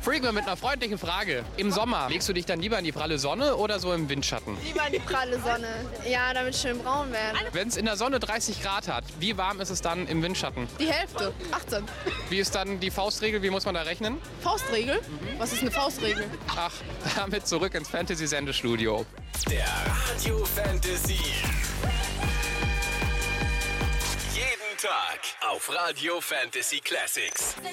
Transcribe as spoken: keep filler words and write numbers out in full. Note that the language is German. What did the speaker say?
Freakman mit einer freundlichen Frage. Im Sommer legst du dich dann lieber in die pralle Sonne oder so im Windschatten? Lieber in die pralle Sonne. Ja, damit ich schön braun werde. Wenn es in der Sonne dreißig Grad hat, wie warm ist es dann im Windschatten? Die Hälfte. achtzehn. Wie ist dann die Faustregel? Wie muss man da rechnen? Faustregel? Mhm. Was ist eine Faustregel? Ach, damit zurück ins Fantasy-Sendestudio. Der Radio Fantasy. Jeden Tag auf Radio Fantasy Classics.